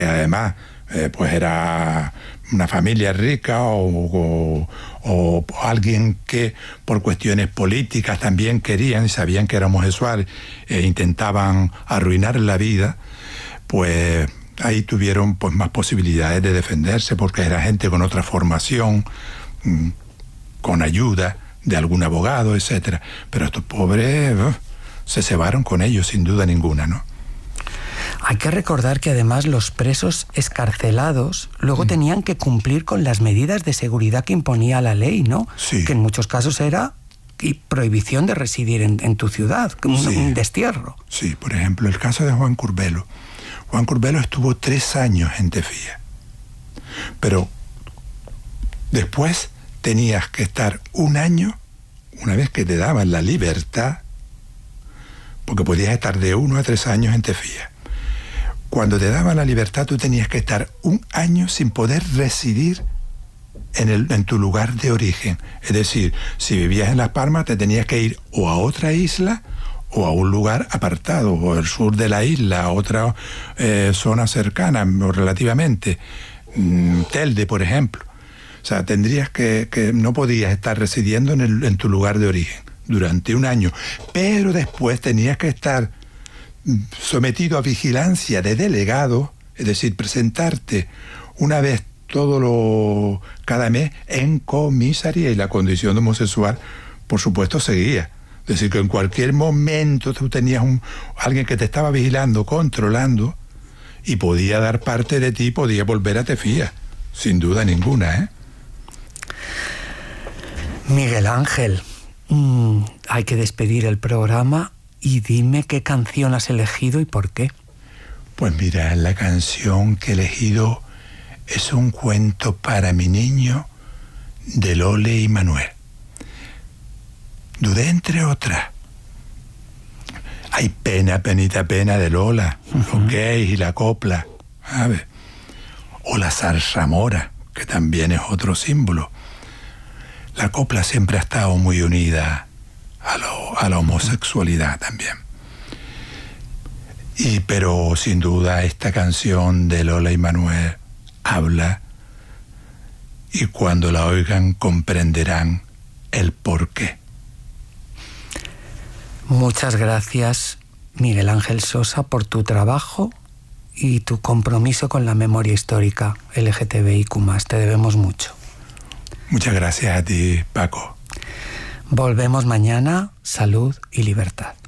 además pues era una familia rica o alguien que por cuestiones políticas también querían y sabían que era homosexual e intentaban arruinar la vida, pues ahí tuvieron pues más posibilidades de defenderse, porque era gente con otra formación, con ayuda de algún abogado, etcétera. Pero estos pobres se cebaron con ellos sin duda ninguna, ¿no? Hay que recordar que además los presos excarcelados luego tenían que cumplir con las medidas de seguridad que imponía la ley, ¿no? Sí. Que en muchos casos era prohibición de residir en tu ciudad, un destierro. Sí, por ejemplo, el caso de Juan Curbelo. Juan Curbelo estuvo 3 años en Tefía, pero después tenías que estar 1 año, una vez que te daban la libertad, porque podías estar de 1 a 3 años en Tefía. Cuando te daban la libertad, tú tenías que estar 1 año sin poder residir en tu lugar de origen. Es decir, si vivías en Las Palmas, te tenías que ir o a otra isla o a un lugar apartado, o al sur de la isla, a otra zona cercana, relativamente, Telde, por ejemplo. O sea, tendrías que no podías estar residiendo en tu lugar de origen durante 1 año, pero después tenías que estar sometido a vigilancia de delegado, es decir, presentarte una vez cada mes en comisaría, y la condición de homosexual, por supuesto, seguía. Es decir, que en cualquier momento tú tenías alguien que te estaba vigilando, controlando, y podía dar parte de ti, podía volver a Tefía, sin duda ninguna, ¿eh? Miguel Ángel, hay que despedir el programa y dime qué canción has elegido y por qué. Pues mira, la canción que he elegido es un cuento para mi niño de Lole y Manuel. Dudé entre otras. Hay Pena, penita, pena de Lola, los gays y la copla, ¿sabes? O la zarzamora, que también es otro símbolo. La copla siempre ha estado muy unida a la homosexualidad también. Pero sin duda esta canción de Lola y Manuel habla, y cuando la oigan comprenderán el porqué. Muchas gracias, Miguel Ángel Sosa, por tu trabajo y tu compromiso con la memoria histórica LGTBIQ+. Te debemos mucho. Muchas gracias a ti, Paco. Volvemos mañana. Salud y libertad.